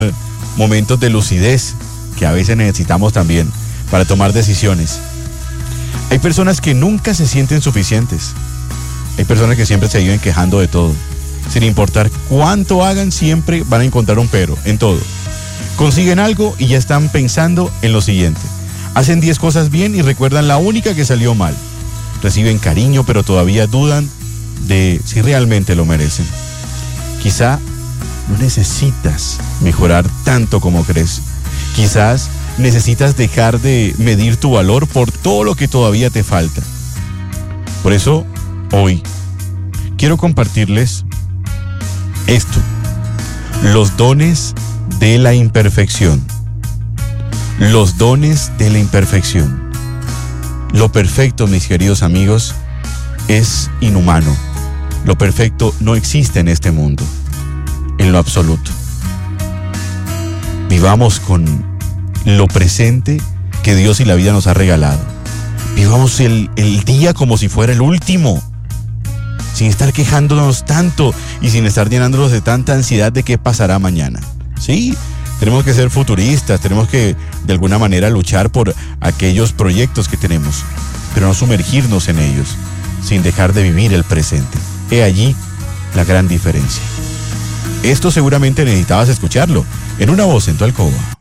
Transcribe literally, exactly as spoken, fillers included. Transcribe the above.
momentos de lucidez que a veces necesitamos también para tomar decisiones. Hay personas que nunca se sienten suficientes. Hay personas que siempre se viven quejando de todo. Sin importar cuánto hagan, siempre van a encontrar un pero en todo. Consiguen algo y ya están pensando en lo siguiente. Hacen diez cosas bien y recuerdan la única que salió mal. Reciben cariño, pero todavía dudan de si realmente lo merecen. Quizá no necesitas mejorar tanto como crees. Quizás necesitas dejar de medir tu valor por todo lo que todavía te falta. Por eso, hoy, quiero compartirles esto: los dones de la imperfección. Los dones de la imperfección. Lo perfecto, mis queridos amigos, es inhumano. Lo perfecto no existe en este mundo, en lo absoluto. Vivamos con lo presente que Dios y la vida nos ha regalado. Vivamos el, el día como si fuera el último, sin estar quejándonos tanto y sin estar llenándonos de tanta ansiedad de qué pasará mañana. Sí, tenemos que ser futuristas, tenemos que de alguna manera luchar por aquellos proyectos que tenemos, pero no sumergirnos en ellos, sin dejar de vivir el presente. He allí la gran diferencia. Esto seguramente necesitabas escucharlo en Una Voz en tu Alcoba.